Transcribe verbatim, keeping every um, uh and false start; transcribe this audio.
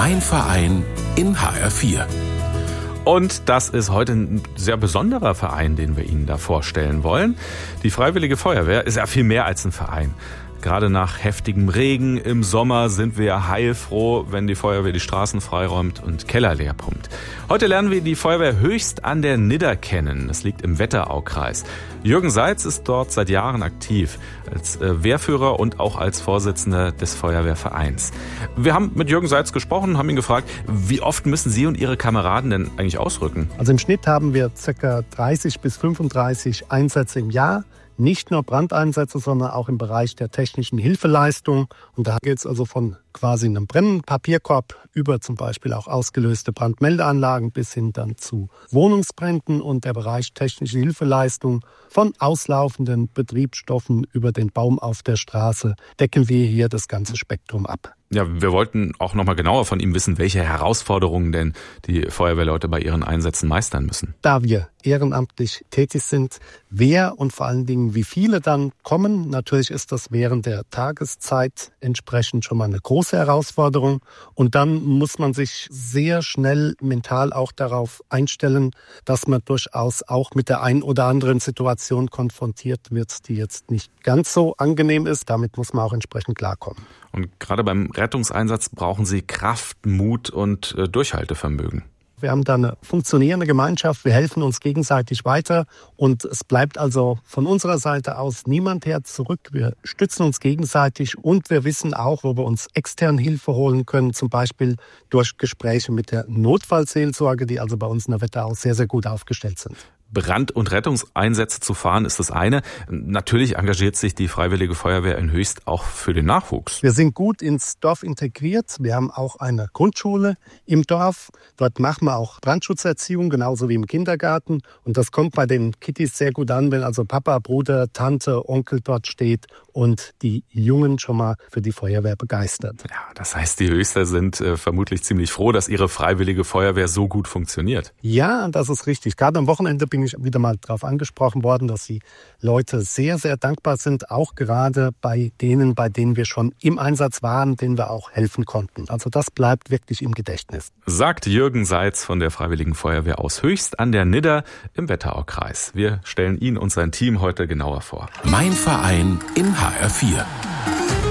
Mein Verein in H R vier. Und das ist heute ein sehr besonderer Verein, den wir Ihnen da vorstellen wollen. Die Freiwillige Feuerwehr ist ja viel mehr als ein Verein. Gerade nach heftigem Regen im Sommer sind wir ja heilfroh, wenn die Feuerwehr die Straßen freiräumt und Keller leer pumpt. Heute lernen wir die Feuerwehr Höchst an der Nidda kennen. Das liegt im Wetteraukreis. Jürgen Seitz ist dort seit Jahren aktiv, als Wehrführer und auch als Vorsitzender des Feuerwehrvereins. Wir haben mit Jürgen Seitz gesprochen, haben ihn gefragt, wie oft müssen Sie und Ihre Kameraden denn eigentlich ausrücken? Also im Schnitt haben wir ca. dreißig bis fünfunddreißig Einsätze im Jahr. Nicht nur Brandeinsätze, sondern auch im Bereich der technischen Hilfeleistung. Und da geht es also von quasi einem brennenden Papierkorb über zum Beispiel auch ausgelöste Brandmeldeanlagen bis hin dann zu Wohnungsbränden, und der Bereich technische Hilfeleistung von auslaufenden Betriebsstoffen über den Baum auf der Straße decken wir hier das ganze Spektrum ab. Ja, wir wollten auch noch mal genauer von ihm wissen, welche Herausforderungen denn die Feuerwehrleute bei ihren Einsätzen meistern müssen. Da wir ehrenamtlich tätig sind, wer und vor allen Dingen wie viele dann kommen, natürlich ist das während der Tageszeit entsprechend schon mal eine große Herausforderung. Und dann muss man sich sehr schnell mental auch darauf einstellen, dass man durchaus auch mit der ein oder anderen Situation konfrontiert wird, die jetzt nicht ganz so angenehm ist. Damit muss man auch entsprechend klarkommen. Und gerade beim Rettungseinsatz brauchen Sie Kraft, Mut und äh, Durchhaltevermögen. Wir haben da eine funktionierende Gemeinschaft, wir helfen uns gegenseitig weiter und es bleibt also von unserer Seite aus niemand her zurück. Wir stützen uns gegenseitig und wir wissen auch, wo wir uns extern Hilfe holen können, zum Beispiel durch Gespräche mit der Notfallseelsorge, die also bei uns in der Wetterau sehr, sehr gut aufgestellt sind. Brand- und Rettungseinsätze zu fahren ist das eine. Natürlich engagiert sich die Freiwillige Feuerwehr in Höchst auch für den Nachwuchs. Wir sind gut ins Dorf integriert. Wir haben auch eine Grundschule im Dorf. Dort machen wir auch Brandschutzerziehung, genauso wie im Kindergarten. Und das kommt bei den Kitties sehr gut an, wenn also Papa, Bruder, Tante, Onkel dort steht und die Jungen schon mal für die Feuerwehr begeistert. Ja, das heißt, die Höchster sind äh, vermutlich ziemlich froh, dass ihre Freiwillige Feuerwehr so gut funktioniert. Ja, das ist richtig. Gerade am Wochenende bin ich wieder mal darauf angesprochen worden, dass die Leute sehr, sehr dankbar sind, auch gerade bei denen, bei denen wir schon im Einsatz waren, denen wir auch helfen konnten. Also das bleibt wirklich im Gedächtnis. Sagt Jürgen Seitz von der Freiwilligen Feuerwehr aus Höchst an der Nidda im Wetteraukreis. Wir stellen ihn und sein Team heute genauer vor. Mein Verein in H R vier.